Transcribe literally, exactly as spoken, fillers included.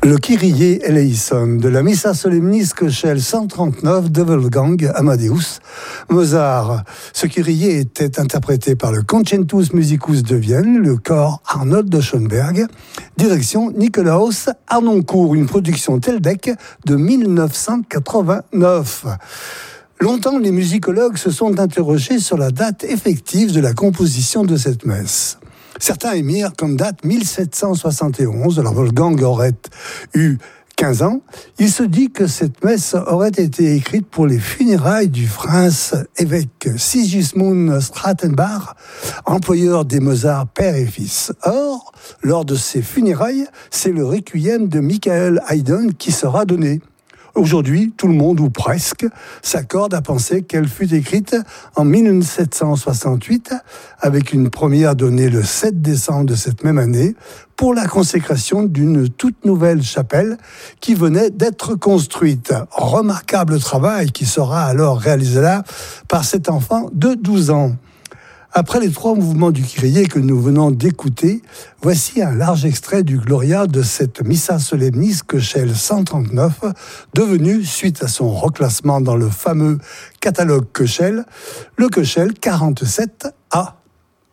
Le Kyrie eleison de la Missa Solemnis Köchel cent trente-neuf de Wolfgang Amadeus Mozart. Ce Kyrie était interprété par le Concertus Musicus de Vienne, le chœur Arnold de Schoenberg, direction Nikolaus Harnoncourt, une production Telbeck de dix-neuf cent quatre-vingt-neuf. Longtemps, les musicologues se sont interrogés sur la date effective de la composition de cette messe. Certains émirent comme date mille sept cent soixante et onze, alors Wolfgang aurait eu quinze ans. Il se dit que cette messe aurait été écrite pour les funérailles du prince évêque Sigismund Stratenbach, employeur des Mozart père et fils. Or, lors de ces funérailles, c'est le requiem de Michael Haydn qui sera donné. Aujourd'hui, tout le monde, ou presque, s'accorde à penser qu'elle fut écrite en mille sept cent soixante-huit, avec une première donnée le sept décembre de cette même année, pour la consécration d'une toute nouvelle chapelle qui venait d'être construite. Remarquable travail qui sera alors réalisé là par cet enfant de douze ans. Après les trois mouvements du Kyrie que nous venons d'écouter, voici un large extrait du Gloria de cette Missa Solemnis Köchel cent trente-neuf, devenu, suite à son reclassement dans le fameux catalogue Köchel, le Köchel quarante-sept A.